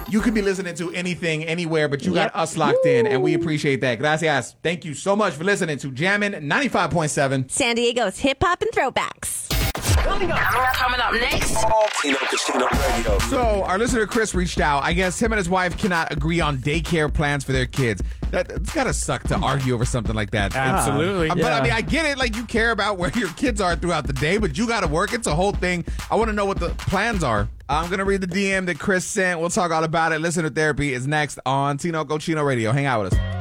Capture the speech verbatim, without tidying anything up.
You could be listening to anything, anywhere, but you Yep. got us locked in, and we appreciate that. Gracias. Thank you so much for listening to Jammin' ninety-five point seven. San Diego's hip hop and throwbacks. Coming up, coming up next. Tino Casino Radio. So, our listener Chris reached out. I guess him and his wife cannot agree on daycare plans for their kids. That, it's gotta suck to argue over something like that. Absolutely. Uh, But I Yeah. mean, I get it. Like, you care about where your kids are throughout the day, but you gotta work. It's a whole thing. I want to know what the plans are. I'm gonna read the D M that Chris sent. We'll talk all about it. Listener therapy is next on Tino Cochino Radio. Hang out with us.